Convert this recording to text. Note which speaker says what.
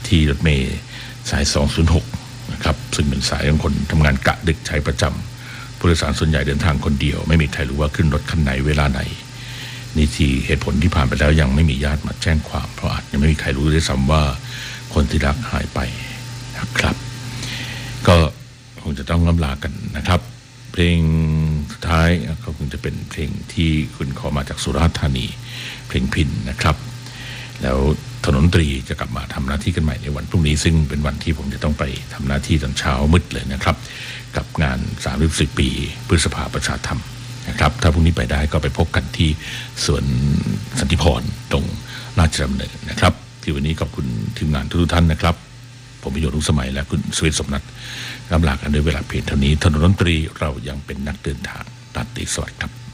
Speaker 1: ที่รถเมล์สาย206นะครับซึ่งเป็นสายของคนทำงานกะดึกใช้ประจำผู้โดยสารส่วนใหญ่เดินทางคนเดียวไม่มีใครรู้ว่าขึ้นรถคันไหนเวลาไหนนี่ที่เหตุผลที่ผ่านไปแล้วยังไม่มีญาติมาแจ้งความเพราะอาจยังไม่มีใครรู้ด้วยซ้ำว่าคนที่รักหายไปนะครับก็คงจะต้องล่ำลากันนะครับเพลงสุดท้ายก็คงจะเป็นเพลงที่คุณขอมาจากสุราษฎร์ธานีเพลงพิณนะครับแล้วถนนตรีจะกลับมาทำหน้าที่กันใหม่ในวันพรุ่งนี้ซึ่งเป็นวันที่ผมจะต้องไปทำหน้าที่ตอนเช้ามืดเลยนะครับกับงาน30ปีพฤษภาประชาธรรมนะครับถ้าพรุ่งนี้ไปได้ก็ไปพบกันที่สวนสันติพรตรงราชดำเนินนะครับที่วันนี้ขอบคุณทีมงานทุกท่านนะครับผมประโยชน์ทุกสมัยและคุณสวิทย์สมนัทร่ำลากันด้วยเวลาเพียงเท่านี้ถนนดนตรีเรายังเป็นนักเดินทางราตรีสวัสดิ์ครับ